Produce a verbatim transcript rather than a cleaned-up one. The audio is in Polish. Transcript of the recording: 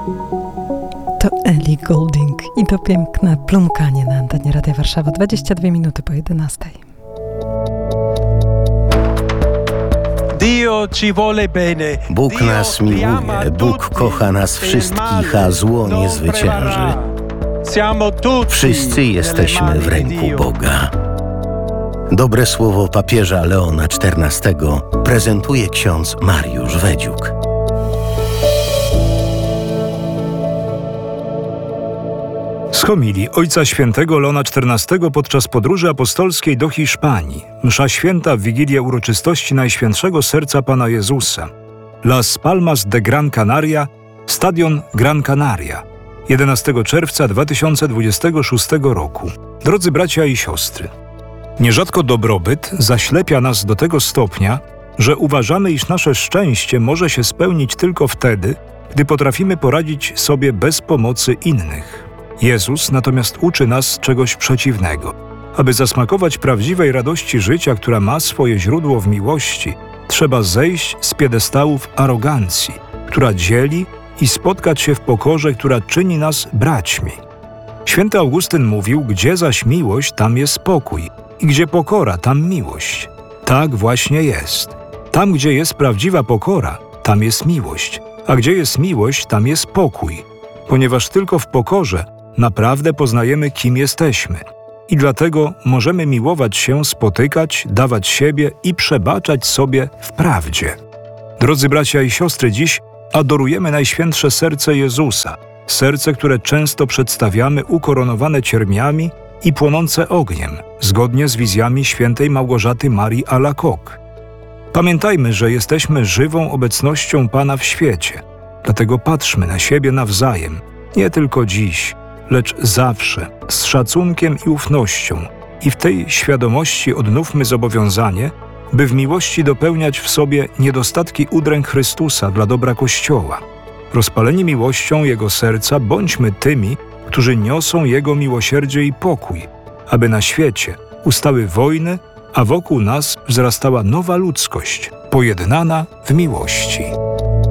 To Ellie Goulding i to piękne plumkanie na antenie Radia Warszawa. dwadzieścia dwie minuty po jedenastej. Bóg nas miłuje, Bóg kocha nas wszystkich, a zło nie zwycięży. Wszyscy jesteśmy w ręku Boga. Dobre słowo papieża Leona czternastego prezentuje ksiądz Mariusz Wedziuk. Z homilii Ojca Świętego Leona czternastego podczas podróży apostolskiej do Hiszpanii. Msza święta w Wigilię uroczystości Najświętszego Serca Pana Jezusa. Las Palmas de Gran Canaria, Stadion Gran Canaria. jedenastego czerwca dwa tysiące dwudziestego szóstego roku. Drodzy bracia i siostry, nierzadko dobrobyt zaślepia nas do tego stopnia, że uważamy, iż nasze szczęście może się spełnić tylko wtedy, gdy potrafimy poradzić sobie bez pomocy innych. Jezus natomiast uczy nas czegoś przeciwnego. Aby zasmakować prawdziwej radości życia, która ma swoje źródło w miłości, trzeba zejść z piedestałów arogancji, która dzieli, i spotkać się w pokorze, która czyni nas braćmi. Święty Augustyn mówił, gdzie zaś miłość, tam jest pokój, i gdzie pokora, tam miłość. Tak właśnie jest. Tam, gdzie jest prawdziwa pokora, tam jest miłość, a gdzie jest miłość, tam jest pokój, ponieważ tylko w pokorze naprawdę poznajemy, kim jesteśmy. I dlatego możemy miłować się, spotykać, dawać siebie i przebaczać sobie w prawdzie. Drodzy bracia i siostry, dziś adorujemy Najświętsze Serce Jezusa, serce, które często przedstawiamy ukoronowane cierniami i płonące ogniem, zgodnie z wizjami świętej Małgorzaty Marii Alacoque. Pamiętajmy, że jesteśmy żywą obecnością Pana w świecie, dlatego patrzmy na siebie nawzajem, nie tylko dziś, lecz zawsze, z szacunkiem i ufnością, i w tej świadomości odnówmy zobowiązanie, by w miłości dopełniać w sobie niedostatki udręk Chrystusa dla dobra Kościoła. Rozpaleni miłością Jego serca, bądźmy tymi, którzy niosą Jego miłosierdzie i pokój, aby na świecie ustały wojny, a wokół nas wzrastała nowa ludzkość, pojednana w miłości.